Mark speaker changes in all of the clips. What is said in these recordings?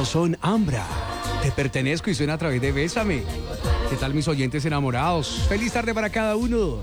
Speaker 1: Ellos son Ambra. Te pertenezco y suena a través de Bésame. ¿Qué tal mis oyentes enamorados? Feliz tarde para cada uno.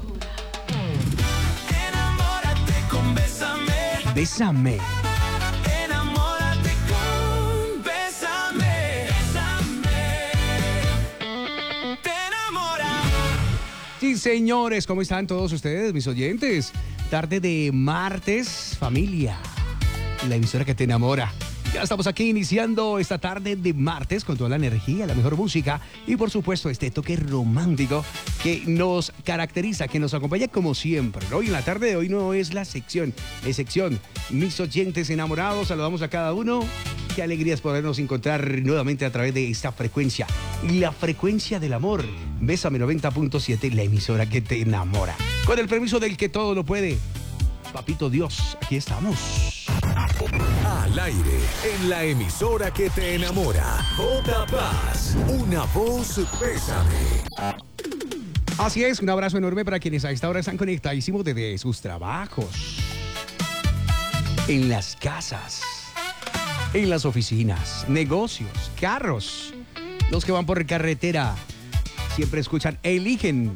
Speaker 2: Enamórate con Bésame.
Speaker 1: Bésame.
Speaker 2: Enamórate con Bésame. Bésame. Te enamora.
Speaker 1: Sí, señores, ¿cómo están todos ustedes, mis oyentes? Tarde de martes, familia. La emisora que te enamora. Ya estamos aquí iniciando esta tarde de martes con toda la energía, la mejor música y por supuesto este toque romántico que nos caracteriza, que nos acompaña como siempre. Hoy en la tarde de hoy no es la sección, es sección mis oyentes enamorados. Saludamos a cada uno. Qué alegría es podernos encontrar nuevamente a través de esta frecuencia, la frecuencia del amor. Bésame 90.7, la emisora que te enamora. Con el permiso del que todo lo puede, Papito Dios, aquí estamos.
Speaker 3: Al aire, en la emisora que te enamora. J Paz, una voz Bésame.
Speaker 1: Así es, un abrazo enorme para quienes a esta hora están conectadísimos desde sus trabajos, en las casas, en las oficinas, negocios, carros, los que van por carretera, siempre escuchan, eligen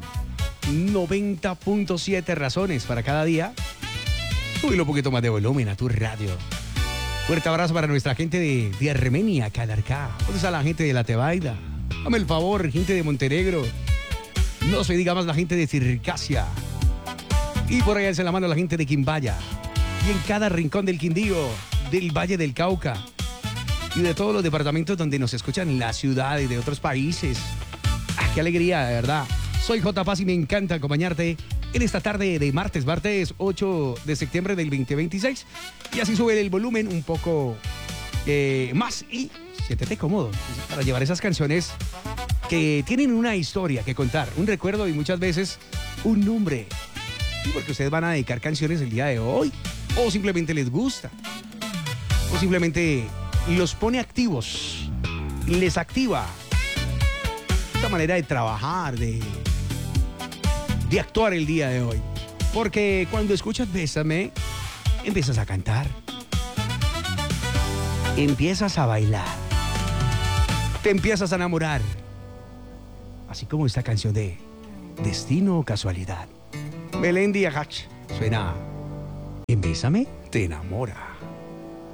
Speaker 1: 90.7 razones para cada día. Súbele un poquito más de volumen a tu radio. Fuerte abrazo para nuestra gente de Armenia, Calarcá. ¿Dónde está la gente de La Tebaida? Dame el favor, gente de Montenegro. No se diga más la gente de Circasia. Y por allá alza la mano la gente de Quimbaya. Y en cada rincón del Quindío, del Valle del Cauca. Y de todos los departamentos donde nos escuchan en la ciudad y de otros países. ¡Ah, qué alegría, de verdad! Soy J Paz y me encanta acompañarte en esta tarde de martes 8 de septiembre del 2026. Y así sube el volumen un poco más y siéntete cómodo para llevar esas canciones que tienen una historia que contar, un recuerdo y muchas veces un nombre. Y porque ustedes van a dedicar canciones el día de hoy, o simplemente les gusta, o simplemente los pone activos, les activa esta manera de trabajar, de actuar el día de hoy. Porque cuando escuchas Bésame, empiezas a cantar, empiezas a bailar, te empiezas a enamorar. Así como esta canción de Destino o Casualidad. Melendi Agach suena en Bésame, te enamora.